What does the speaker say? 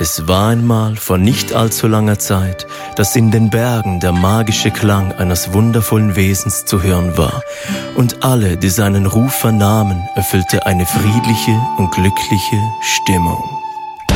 Es war einmal vor nicht allzu langer Zeit, dass in den Bergen der magische Klang eines wundervollen Wesens zu hören war, und alle, die seinen Ruf vernahmen, erfüllte eine friedliche und glückliche Stimmung.